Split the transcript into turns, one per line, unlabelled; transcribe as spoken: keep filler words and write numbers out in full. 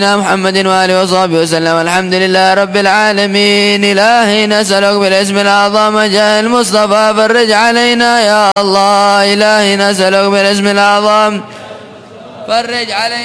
محمد وآله وصحبه وسلم. الحمد لله رب العالمين. إلهي نسألك بالاسم الأعظم جاه المصطفى فرج علينا يا الله. إلهي نسألك بالاسم الأعظم فرج علينا.